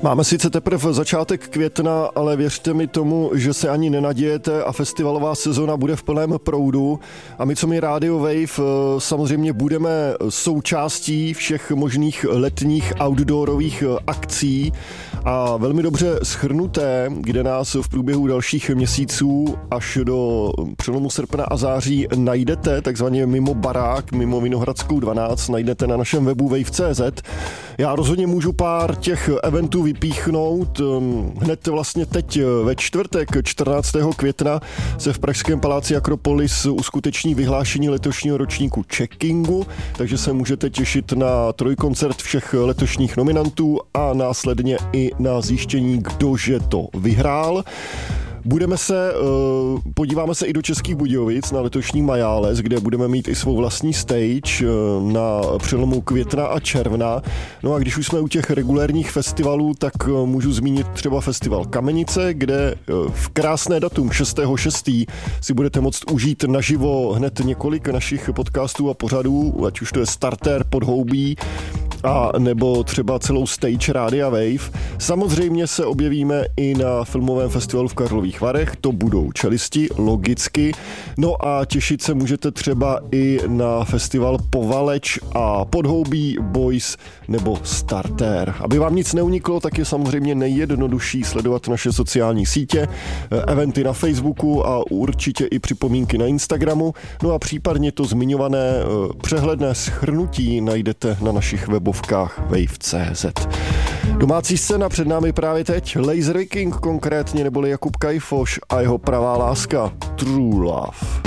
Máme sice teprve začátek května, ale věřte mi tomu, že se ani nenadějete a festivalová sezona bude v plném proudu. A my, co my Radio Wave, samozřejmě budeme součástí všech možných letních outdoorových akcí a velmi dobře shrnuté, kde nás v průběhu dalších měsíců až do přelomu srpna a září najdete, takzvaně mimo barák, mimo Vinohradskou 12, najdete na našem webu wave.cz. Já rozhodně můžu pár těch eventů vypíchnout. Hned vlastně teď ve čtvrtek 14. května se v pražském paláci Akropolis uskuteční vyhlášení letošního ročníku checkingu, takže se můžete těšit na trojkoncert všech letošních nominantů a následně i na zjištění, kdože to vyhrál. Podíváme se i do Českých Budějovic na letošní Majáles, kde budeme mít i svou vlastní stage na přelomu května a června. No a když už jsme u těch regulérních festivalů, tak můžu zmínit třeba festival Kamenice, kde v krásné datum 6.6. si budete moct užít naživo hned několik našich podcastů a pořadů, ať už to je Starter, Podhoubí, a nebo třeba celou stage Rádia Wave. Samozřejmě se objevíme i na filmovém festivalu v Karlových Varech, to budou Čelisti, logicky. No a těšit se můžete třeba i na festival Povaleč a Podhoubí, Boys nebo Starter. Aby vám nic neuniklo, tak je samozřejmě nejjednodušší sledovat naše sociální sítě, eventy na Facebooku a určitě i připomínky na Instagramu. No a případně to zmiňované přehledné shrnutí najdete na našich webovkách wave.cz. Domácí scéna před námi právě teď, Laser King konkrétně, neboli Jakub Kajfoš a jeho pravá láska True Love.